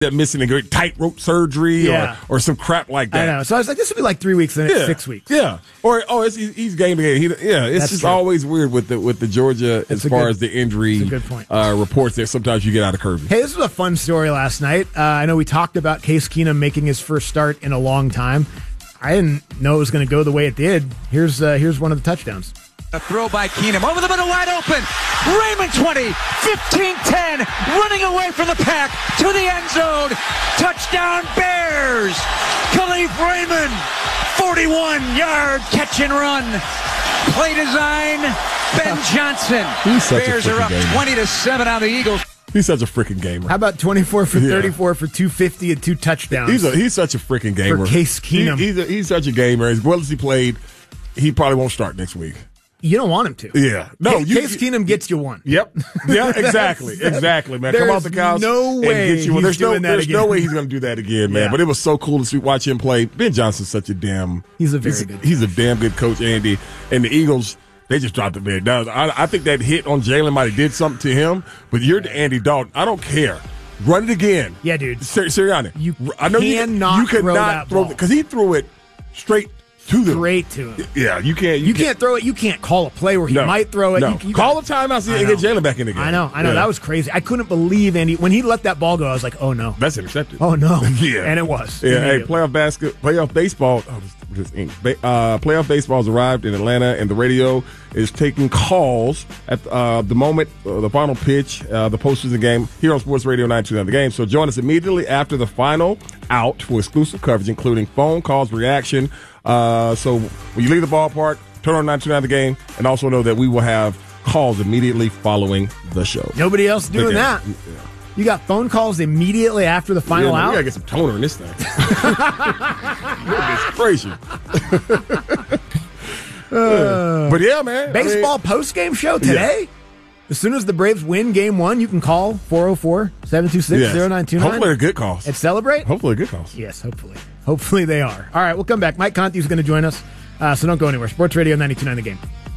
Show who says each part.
Speaker 1: that missing a great tightrope surgery or some crap like that.
Speaker 2: I know. So I was like, this would be like 3 weeks, then it's 6 weeks.
Speaker 1: Yeah. Or he's game to game. It's just always weird with the Georgia as far as the injury reports that sometimes you get out of curve.
Speaker 2: Hey, this was a fun story last night. I know we talked about Case Keenum making his first start in a long time. I didn't know it was going to go the way it did. Here's one of the touchdowns.
Speaker 3: A throw by Keenum, over the middle, wide open. Raymond 20, 15-10, running away from the pack to the end zone. Touchdown Bears. Khalif Raymond, 41-yard catch and run. Play design, Ben Johnson. Bears are up 20-7 on the Eagles.
Speaker 1: He's such a freaking gamer.
Speaker 2: How about 24 for 34 for 250 and 2 touchdowns?
Speaker 1: He's such a freaking gamer.
Speaker 2: For Case Keenum.
Speaker 1: He's such a gamer. As well as he played, he probably won't start next week.
Speaker 2: You don't want him to.
Speaker 1: Yeah. No,
Speaker 2: Case Keenum gets you one.
Speaker 1: Yep. Yeah, exactly. Exactly, man. Come off the couch
Speaker 2: no way
Speaker 1: and get you one. There's no way he's going to do that again, man.
Speaker 2: Yeah.
Speaker 1: But it was so cool to watch him play. Ben Johnson's such a damn...
Speaker 2: He's a very good
Speaker 1: He's a damn good coach, Andy. And the Eagles, they just dropped it there. Now, I think that hit on Jalen might have did something to him, but you're the Andy Dalton. I don't care. Run it again.
Speaker 2: Yeah, dude.
Speaker 1: Sirianni.
Speaker 2: You cannot throw
Speaker 1: because he threw it straight to
Speaker 2: him.
Speaker 1: Yeah, you can't.
Speaker 2: You can't throw it. You can't call a play where he might throw it.
Speaker 1: No.
Speaker 2: You
Speaker 1: call a timeout and get Jalen back in the game.
Speaker 2: I know. Yeah. That was crazy. I couldn't believe Andy when he let that ball go. I was like, oh no,
Speaker 1: that's intercepted.
Speaker 2: Oh no,
Speaker 1: yeah,
Speaker 2: and it was.
Speaker 1: Yeah, hey, playoff baseball. Playoff baseball has arrived in Atlanta, and the radio is taking calls at the moment, the final pitch, the postseason of the game here on Sports Radio 92.9 The Game. So join us immediately after the final out for exclusive coverage, including phone calls, reaction. So when you leave the ballpark, turn on 92.9 The Game, and also know that we will have calls immediately following the show.
Speaker 2: Nobody else doing that. Yeah. You got phone calls immediately after the final out?
Speaker 1: We got to get some toner in this thing. It's crazy. But yeah, man.
Speaker 2: Baseball post-game show today? Yeah. As soon as the Braves win Game 1, you can call 404-726-0929.
Speaker 1: Hopefully they're good calls.
Speaker 2: And celebrate?
Speaker 1: Hopefully they're good calls.
Speaker 2: Yes, hopefully. Hopefully they are. All right, we'll come back. Mike Conti is going to join us, so don't go anywhere. Sports Radio 92.9 The Game.